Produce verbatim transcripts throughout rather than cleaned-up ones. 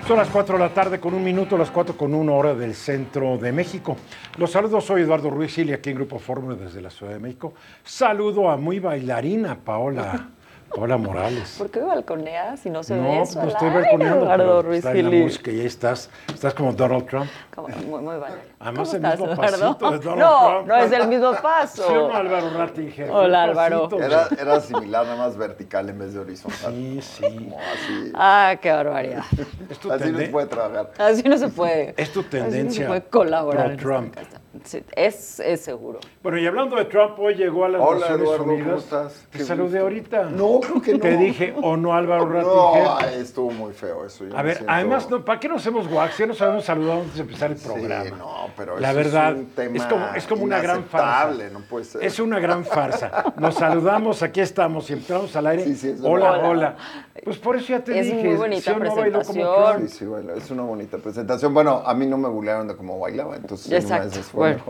Son las cuatro de la tarde con un minuto, las cuatro con una hora del centro de México. Los saludos, soy Eduardo Ruiz Gil, aquí en Grupo Fórmula desde la Ciudad de México. Saludo a muy bailarina, Paola, Paola Morales. ¿Por qué me balconeas si no se no, ve eso? No, estoy aire, balconeando, Eduardo pero Ruiz está en la Gil. música y ahí estás, estás como Donald Trump. Como, muy, muy bailarina. Además, ¿Cómo el estás, mismo Eduardo? pasito de Donald no, Trump. no es el mismo paso. Sí, no, Álvaro Rattinger. Hola, Álvaro. Era, era similar, nada más vertical en vez de horizontal. Sí, sí. Como así. Ah, qué barbaridad. Es tu Así no tende- se puede trabajar. Así no se puede. Es tu Así no tendencia se puede colaborar. pro en Trump. esta casa. Sí, es, es seguro. Bueno, y hablando de Trump, hoy llegó a las Hola, Naciones Eduardo, ¿cómo Unidas. estás? Te Qué saludé gusto. ahorita. No, creo que no. Te dije, o no, Álvaro No, Rattinger. ay, estuvo muy feo eso. Yo A me ver, siento- además, no, ¿para qué nos hacemos wax? Ya nos habíamos saludado antes de empezar el programa. Sí, no, pero La eso verdad, es un tema es como, es como una gran farsa. inaceptable, no puede ser. Es una gran farsa. Nos saludamos, aquí estamos, y entramos al aire. Sí, sí, es hola, verdad. hola. Pues por eso ya te Es dije. muy bonita ¿sí o no bailó como presentación. Trump? Sí, sí, bueno, es una bonita presentación. Bueno, a mí no me burlaron de cómo bailaba, entonces en una de Exacto, esas fue bueno. mejor.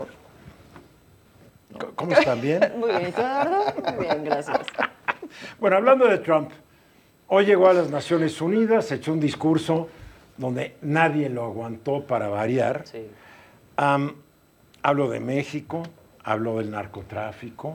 ¿Cómo están bien? Muy bien, ¿y tú, Eduardo? Muy bien, gracias. Bueno, hablando de Trump, hoy llegó a las Naciones Unidas, echó un discurso donde nadie lo aguantó para variar. Sí. Am, hablo de México, hablo del narcotráfico,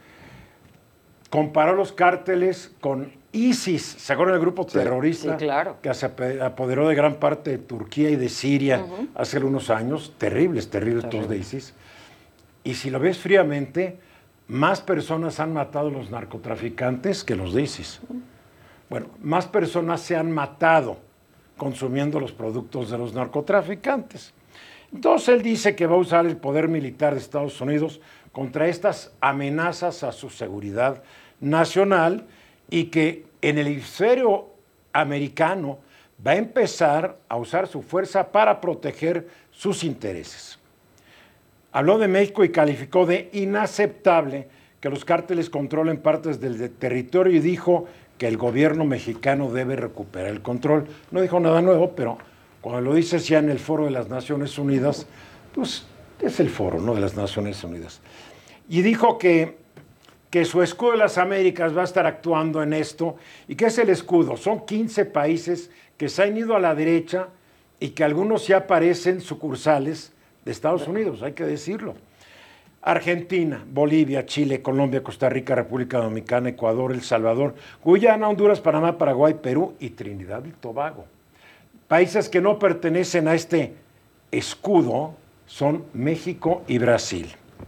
comparó los cárteles con ISIS, ¿se acuerdan del grupo Sí. terrorista? Sí, claro. Que se ape- apoderó de gran parte de Turquía y de Siria hace algunos años, terribles, terribles todos de ISIS. Y si lo ves fríamente, más personas han matado los narcotraficantes que los de ISIS. Bueno, más personas se han matado consumiendo los productos de los narcotraficantes. Entonces él dice que va a usar el poder militar de Estados Unidos contra estas amenazas a su seguridad nacional y que en el hemisferio americano va a empezar a usar su fuerza para proteger sus intereses. Habló de México y calificó de inaceptable que los cárteles controlen partes del de- territorio y dijo que el gobierno mexicano debe recuperar el control. No dijo nada nuevo, pero cuando lo dices ya en el foro de las Naciones Unidas, pues es el foro, ¿no?, de las Naciones Unidas. Y dijo que, que su escudo de las Américas va a estar actuando en esto. ¿Y qué es el escudo? Son quince países que se han ido a la derecha y que algunos ya parecen sucursales de Estados Unidos, hay que decirlo. Argentina, Bolivia, Chile, Colombia, Costa Rica, República Dominicana, Ecuador, El Salvador, Guyana, Honduras, Panamá, Paraguay, Perú y Trinidad y Tobago. Países que no pertenecen a este escudo son México y Brasil.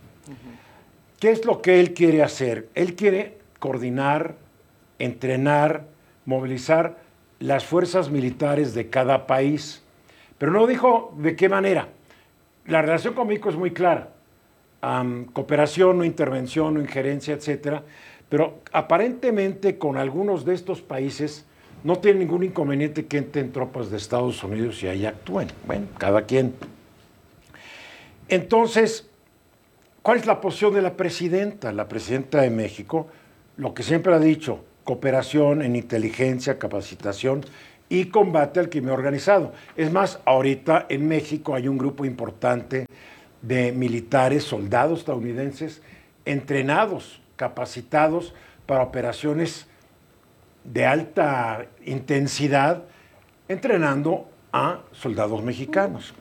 ¿Qué es lo que él quiere hacer? Él quiere coordinar, entrenar, movilizar las fuerzas militares de cada país, pero no dijo de qué manera. La relación con México es muy clara. Um, cooperación, no intervención, no injerencia, etcétera. Pero aparentemente con algunos de estos países no tiene ningún inconveniente que entren tropas de Estados Unidos y ahí actúen. Bueno, cada quien. Entonces, ¿cuál es la posición de la presidenta? La presidenta de México, lo que siempre ha dicho, cooperación en inteligencia, capacitación y combate al crimen organizado. Es más, ahorita en México hay un grupo importante de militares, soldados estadounidenses, entrenados, capacitados para operaciones de alta intensidad, entrenando a soldados mexicanos.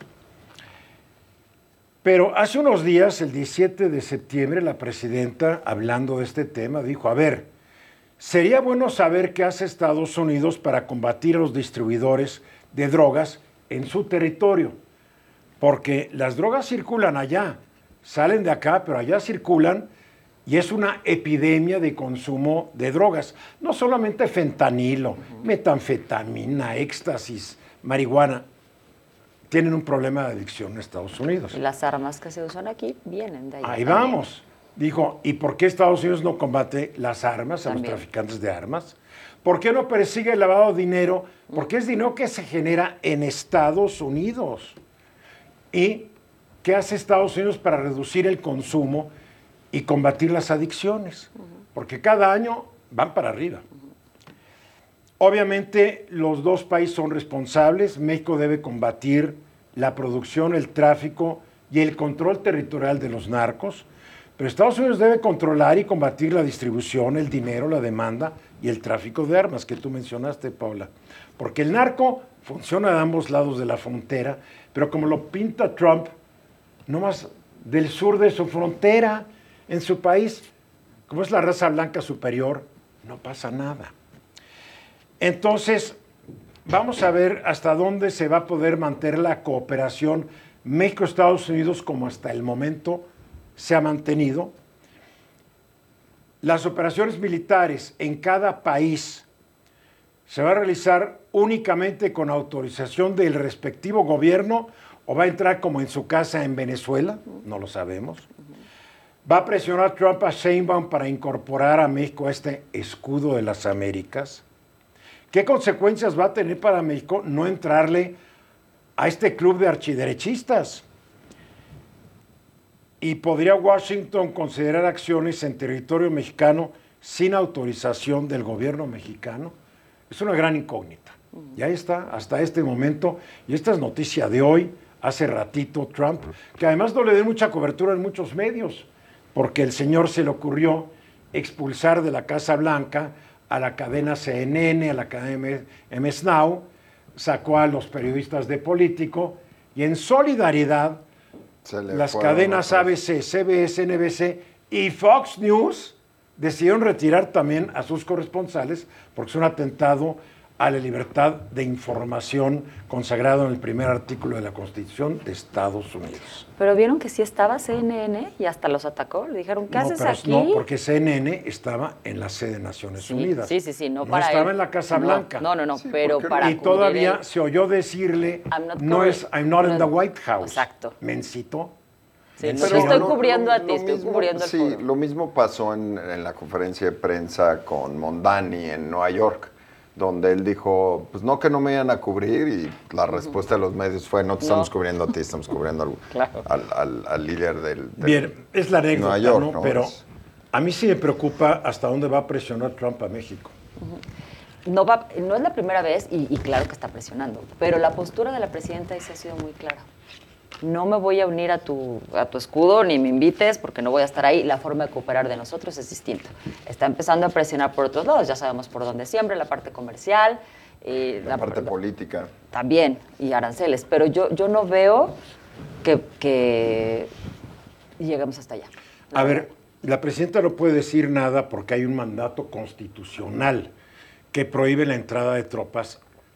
Pero hace unos días, el diecisiete de septiembre, la presidenta, hablando de este tema, dijo, a ver, sería bueno saber qué hace Estados Unidos para combatir a los distribuidores de drogas en su territorio, porque las drogas circulan allá, salen de acá, pero allá circulan y es una epidemia de consumo de drogas, no solamente fentanilo, metanfetamina, éxtasis, marihuana, tienen un problema de adicción en Estados Unidos. Y las armas que se usan aquí vienen de allá. Ahí también. vamos. Dijo, ¿y por qué Estados Unidos no combate las armas, a También. los traficantes de armas? ¿Por qué no persigue el lavado de dinero? Porque es dinero que se genera en Estados Unidos. ¿Y qué hace Estados Unidos para reducir el consumo y combatir las adicciones? Porque cada año van para arriba. Obviamente los dos países son responsables. México debe combatir la producción, el tráfico y el control territorial de los narcos. Pero Estados Unidos debe controlar y combatir la distribución, el dinero, la demanda y el tráfico de armas que tú mencionaste, Paula. Porque el narco funciona de ambos lados de la frontera, pero como lo pinta Trump, no más del sur de su frontera, en su país, como es la raza blanca superior, no pasa nada. Entonces, vamos a ver hasta dónde se va a poder mantener la cooperación México-Estados Unidos como hasta el momento se ha mantenido. Las operaciones militares en cada país se va a realizar únicamente con autorización del respectivo gobierno o va a entrar como en su casa en Venezuela, no lo sabemos. Va a presionar Trump a Sheinbaum para incorporar a México a este escudo de las Américas. ¿Qué consecuencias va a tener para México no entrarle a este club de archiderechistas? ¿Y podría Washington considerar acciones en territorio mexicano sin autorización del gobierno mexicano? Es una gran incógnita. Y ahí está, hasta este momento. Y esta es noticia de hoy, hace ratito Trump, que además no le dio mucha cobertura en muchos medios, porque el señor se le ocurrió expulsar de la Casa Blanca a la cadena C N N, a la cadena M S Now, sacó a los periodistas de Político y en solidaridad las cadenas A B C, C B S, N B C y Fox News decidieron retirar también a sus corresponsales porque es un atentado a la libertad de información consagrado en el primer artículo de la Constitución de Estados Unidos. Pero vieron que sí estaba C N N y hasta los atacó. Le dijeron, ¿qué no, haces pero aquí? No, porque C N N estaba en la sede de Naciones sí, Unidas. Sí, sí, sí, no, no para estaba él. en la Casa no, Blanca. No, no, no, sí, pero para Y todavía el... se oyó decirle, not no es, I'm not no, in the White House. Exacto. Mencito. Sí, Mencito. pero estoy lo- cubriendo lo- a ti, lo estoy mismo- cubriendo el Sí, foro. lo mismo pasó en, en la conferencia de prensa con Mondani en Nueva York, donde él dijo, pues no, que no me iban a cubrir, y la respuesta de los medios fue, no te estamos No. cubriendo a ti, estamos cubriendo al, Claro. al, al- al líder del, del- Bien, es la anécdota, Nueva York, ¿no? ¿no? Pero Es- a mí sí me preocupa hasta dónde va a presionar Trump a México. No, va, no es la primera vez, y, y claro que está presionando, pero la postura de la presidenta ahí sí ha sido muy clara. No me voy a unir a tu, a tu escudo, ni me invites, porque no voy a estar ahí. La forma de cooperar de nosotros es distinta. Está empezando a presionar por otros lados, ya sabemos por dónde siempre, la parte comercial. eh, la parte política. También, y aranceles. Pero yo, yo no veo que, que lleguemos hasta allá. A ver, la presidenta no puede decir nada porque hay un mandato constitucional que prohíbe la entrada de tropas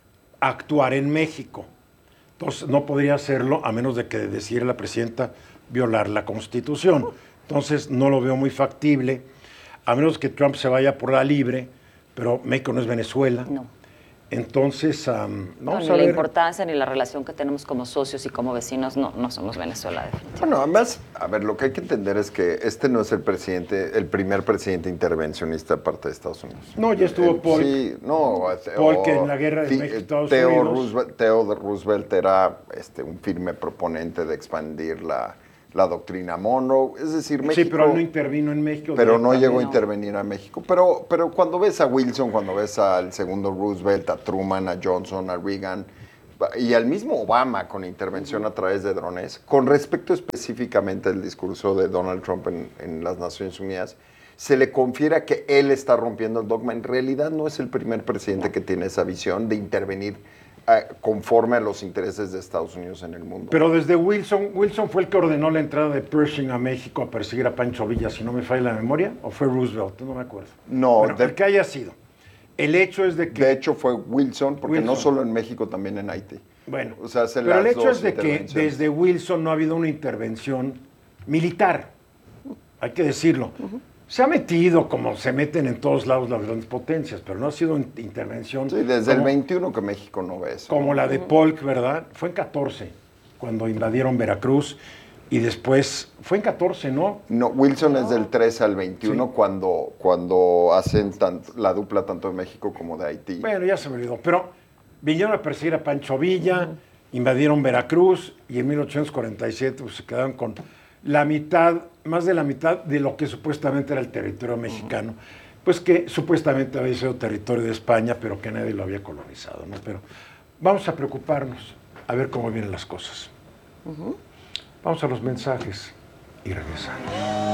a actuar en México. Entonces, no podría hacerlo a menos de que decidiera la presidenta violar la Constitución. Entonces, no lo veo muy factible, a menos que Trump se vaya por la libre, pero México no es Venezuela. No. Entonces, um, No, vamos ni a la ver. importancia ni la relación que tenemos como socios y como vecinos, no, no somos Venezuela, definitivamente. Bueno, además, a ver, lo que hay que entender es que este no es el presidente, el primer presidente intervencionista aparte de Estados Unidos. No, ya estuvo El- Polk. Sí, no. Polk o- en la guerra de Ti- México, Estados Theo Unidos. Roosevelt, Theo de Roosevelt era este, un firme proponente de expandir la, la doctrina Monroe. Es decir, México... Sí, pero él no intervino en México. Pero no llegó a No. intervenir a México. Pero, pero cuando ves a Wilson, cuando ves al segundo Roosevelt, a Truman, a Johnson, a Reagan y al mismo Obama con intervención a través de drones, con respecto específicamente al discurso de Donald Trump en, en las Naciones Unidas, se le confiera que él está rompiendo el dogma. En realidad no es el primer presidente que tiene esa visión de intervenir eh, conforme a los intereses de Estados Unidos en el mundo. Pero desde Wilson, Wilson fue el que ordenó la entrada de Pershing a México a perseguir a Pancho Villa, si no me falla la memoria, o fue Roosevelt, no me acuerdo. No, Bueno, de- el que haya sido. El hecho es de que... de hecho fue Wilson, porque no Wilson. solo en México, también en Haití. Bueno, O sea, hace pero el las hecho dos es de que intervenciones. desde Wilson no ha habido una intervención militar, hay que decirlo. Se ha metido como se meten en todos lados las grandes potencias, pero no ha sido in- intervención Sí, desde el como, veintiuno que México no ve eso. como la de Polk, ¿verdad? Fue en catorce, cuando invadieron Veracruz, y después, fue en catorce, ¿no? No, Wilson es del trece al veintiuno Sí. cuando, cuando hacen tanto- la dupla tanto de México como de Haití. Bueno, ya se me olvidó, pero vinieron a perseguir a Pancho Villa, invadieron Veracruz y en mil ochocientos cuarenta y siete pues, se quedaron con la mitad, más de la mitad de lo que supuestamente era el territorio mexicano, pues que supuestamente había sido territorio de España, pero que nadie lo había colonizado, ¿no? Pero vamos a preocuparnos, a ver cómo vienen las cosas. Vamos a los mensajes y regresamos.